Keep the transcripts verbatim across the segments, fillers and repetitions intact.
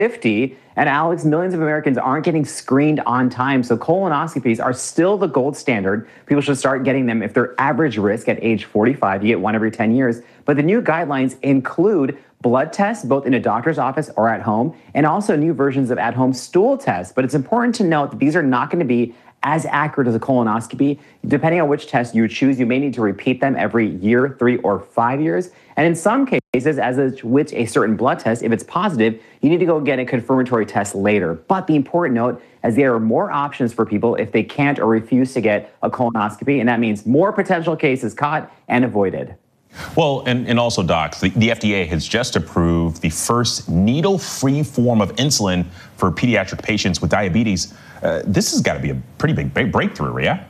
fifty. And Alex, millions of Americans aren't getting screened on time. So colonoscopies are still the gold standard. People should start getting them if they're average risk at age forty-five. You get one every ten years. But the new guidelines include blood tests, both in a doctor's office or at home, and also new versions of at-home stool tests. But it's important to note that these are not going to be as accurate as a colonoscopy. Depending on which test you choose, you may need to repeat them every year, three or five years. And in some cases, as is with a certain blood test, if it's positive, you need to go get a confirmatory test later. But the important note is there are more options for people if they can't or refuse to get a colonoscopy, and that means more potential cases caught and avoided. Well, and, and also, docs, the, the F D A has just approved the first needle-free form of insulin for pediatric patients with diabetes. Uh, this has got to be a pretty big, big breakthrough, yeah?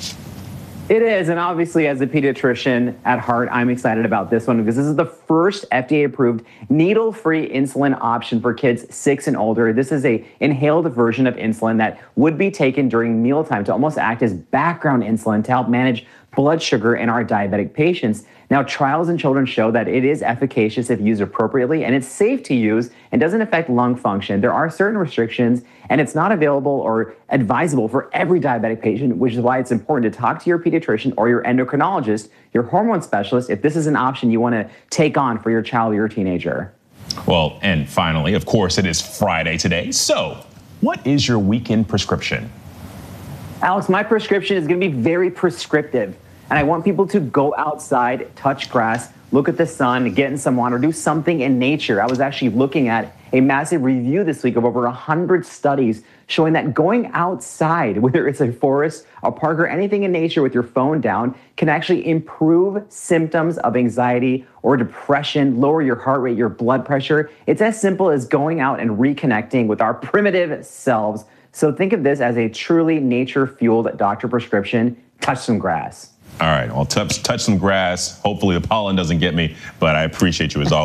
It is, and obviously as a pediatrician at heart, I'm excited about this one because this is the first F D A-approved needle-free insulin option for kids six and older. This is a inhaled version of insulin that would be taken during mealtime to almost act as background insulin to help manage blood sugar in our diabetic patients. Now, trials in children show that it is efficacious if used appropriately, and it's safe to use and doesn't affect lung function. There are certain restrictions, and it's not available or advisable for every diabetic patient, which is why it's important to talk to your pediatrician or your endocrinologist, your hormone specialist, if this is an option you want to take on for your child or your teenager. Well, and finally, of course, it is Friday today. So what is your weekend prescription? Alex, my prescription is going to be very prescriptive. And I want people to go outside, touch grass, look at the sun, get in some water, do something in nature. I was actually looking at a massive review this week of over one hundred studies showing that going outside, whether it's a forest, a park, or anything in nature with your phone down, can actually improve symptoms of anxiety or depression, lower your heart rate, your blood pressure. It's as simple as going out and reconnecting with our primitive selves. So think of this as a truly nature-fueled doctor prescription. Touch some grass. All right, well, touch, touch some grass. Hopefully the pollen doesn't get me, but I appreciate you as always.